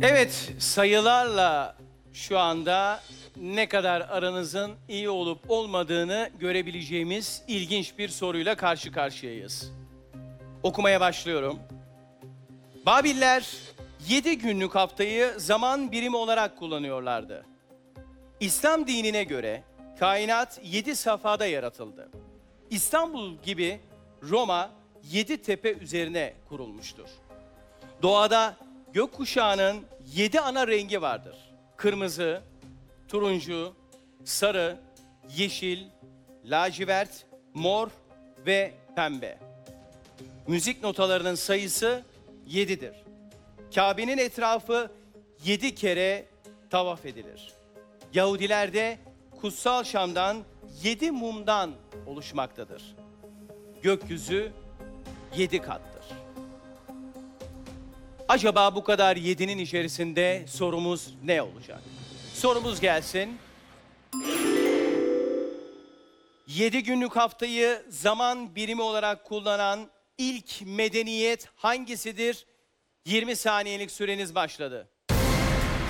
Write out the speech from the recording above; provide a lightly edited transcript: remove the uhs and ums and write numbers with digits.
Evet, sayılarla şu anda ne kadar aranızın iyi olup olmadığını görebileceğimiz ilginç bir soruyla karşı karşıyayız. Okumaya başlıyorum. Babiller 7 günlük haftayı zaman birimi olarak kullanıyorlardı. İslam dinine göre kainat 7 safhada yaratıldı. İstanbul gibi Roma 7 tepe üzerine kurulmuştur. Doğada gökkuşağının 7 ana rengi vardır. Kırmızı, turuncu, sarı, yeşil, lacivert, mor ve pembe. Müzik notalarının sayısı 7'dir. Kabe'nin etrafı 7 kere tavaf edilir. Yahudilerde kutsal Şam'dan 7 mumdan oluşmaktadır. Gökyüzü 7 kattır. Acaba bu kadar 7'nin içerisinde sorumuz ne olacak? Sorumuz gelsin. 7 günlük haftayı zaman birimi olarak kullanan ilk medeniyet hangisidir? 20 saniyelik süreniz başladı.